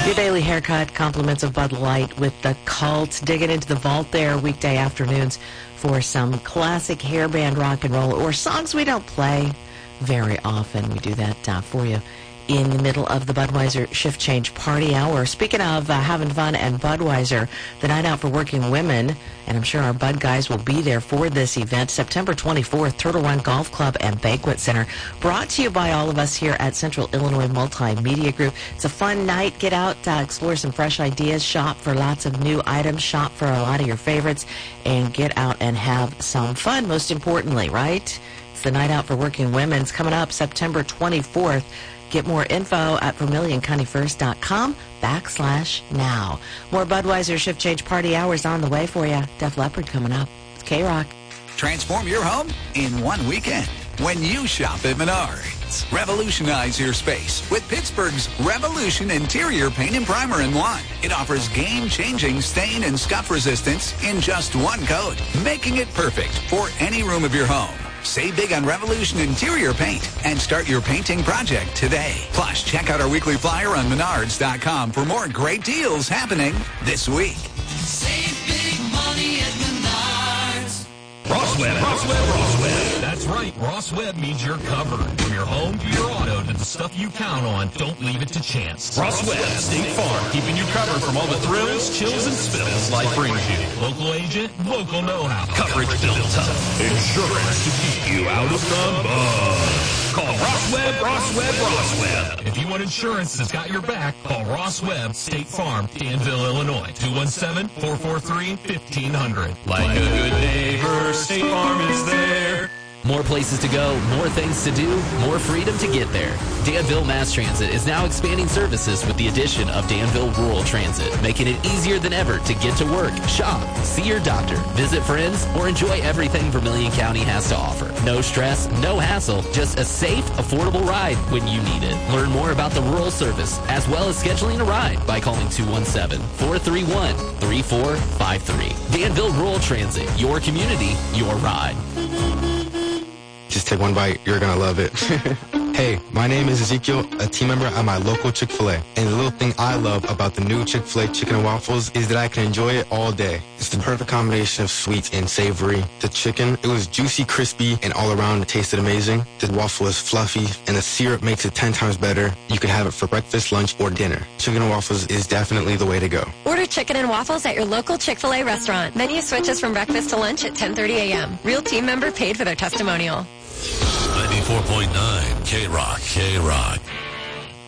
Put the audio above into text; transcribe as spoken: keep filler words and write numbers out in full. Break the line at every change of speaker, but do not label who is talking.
Your daily haircut, compliments of Bud Light with the Cult. Digging into the vault there weekday afternoons for some classic hairband rock and roll or songs we don't play very often. We do that uh, for you in the middle of the Budweiser Shift Change Party Hour. Speaking of uh, having fun and Budweiser, the Night Out for Working Women, and I'm sure our Bud guys will be there for this event, September twenty-fourth, Turtle Run Golf Club and Banquet Center, brought to you by all of us here at Central Illinois Multimedia Group. It's a fun night. Get out, uh, explore some fresh ideas, shop for lots of new items, shop for a lot of your favorites, and get out and have some fun, most importantly, right? It's the Night Out for Working Women. It's coming up September twenty-fourth. Get more info at vermilion county first dot com backslash now. More Budweiser Shift Change Party Hours on the way for you. Def Leppard coming up. It's K-Rock.
Transform your home in one weekend when you shop at Menards. Revolutionize your space with Pittsburgh's Revolution Interior Paint and Primer in one. It offers game-changing stain and scuff resistance in just one coat, making it perfect for any room of your home. Save big on Revolution Interior Paint and start your painting project today. Plus, check out our weekly flyer on menards dot com for more great deals happening this week.
Save big money at Menards.
Ross Web, Ross Web, Ross Web. That's right. Ross Web means you're covered. From your home to your auto to the stuff you count on, don't leave it to chance. Ross Web, State Farm, keeping you covered from all the thrills, chills, and spills life brings you. Local agent, local know-how. Coverage built tough. Insurance to keep you out of the mud. Call Ross Web, Ross Web, Ross Web. If you want insurance that's got your back, call Ross Web, State Farm, Danville, Illinois. two one seven, four four three, fifteen hundred. Like a good neighbor, State Farm is there.
More places to go, more things to do, more freedom to get there. Danville Mass Transit is now expanding services with the addition of Danville Rural Transit, making it easier than ever to get to work, shop, see your doctor, visit friends, or enjoy everything Vermilion County has to offer. No stress, no hassle, just a safe, affordable ride when you need it. Learn more about the rural service, as well as scheduling a ride by calling two one seven, four three one, three four five three. Danville Rural Transit, your community, your ride.
Just take one bite. You're going to love it. Hey, my name is Ezekiel, a team member at my local Chick-fil-A. And the little thing I love about the new Chick-fil-A chicken and waffles is that I can enjoy it all day. It's the perfect combination of sweet and savory. The chicken, it was juicy, crispy, and all around it tasted amazing. The waffle is fluffy, and the syrup makes it ten times better. You can have it for breakfast, lunch, or dinner. Chicken and waffles is definitely the way to go.
Order chicken and waffles at your local Chick-fil-A restaurant. Menu switches from breakfast to lunch at ten thirty a.m. Real team member paid for their testimonial.
ninety-four point nine K-Rock, K-Rock.